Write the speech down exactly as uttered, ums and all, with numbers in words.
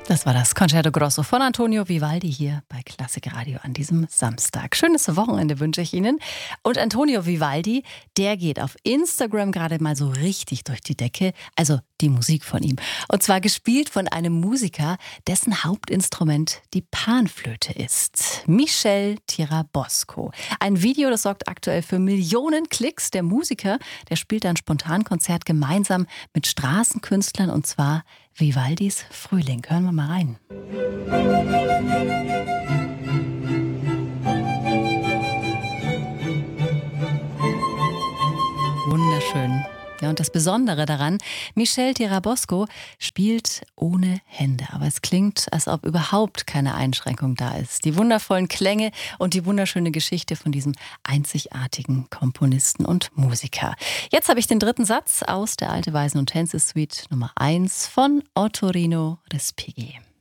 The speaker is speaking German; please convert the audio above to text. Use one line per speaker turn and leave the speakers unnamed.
Das war das Concerto Grosso von Antonio Vivaldi hier bei Klassik Radio an diesem Samstag. Schönes Wochenende wünsche ich Ihnen. Und Antonio Vivaldi, der geht auf Instagram gerade mal so richtig durch die Decke. Also die Musik von ihm. Und zwar gespielt von einem Musiker, dessen Hauptinstrument die Panflöte ist. Michel Tirabosco. Ein Video, das sorgt aktuell für Millionen Klicks. Der Musiker, der spielt ein Spontankonzert gemeinsam mit Straßenkünstlern, und zwar Vivaldis Frühling. Hören wir mal rein. Wunderschön. Ja, und das Besondere daran, Michel Tirabosco spielt ohne Hände. Aber es klingt, als ob überhaupt keine Einschränkung da ist. Die wundervollen Klänge und die wunderschöne Geschichte von diesem einzigartigen Komponisten und Musiker. Jetzt habe ich den dritten Satz aus der Alte Weisen- und Tänze-Suite Nummer eins von Ottorino Respighi.